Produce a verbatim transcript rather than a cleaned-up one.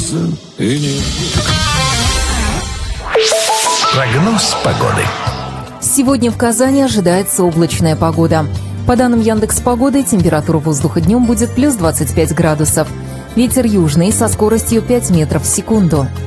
снится и не... Прогноз погоды. Сегодня в Казани ожидается облачная погода. По данным Яндекс.Погоды, температура воздуха днем будет плюс двадцать пять градусов. Ветер южный со скоростью пять метров в секунду.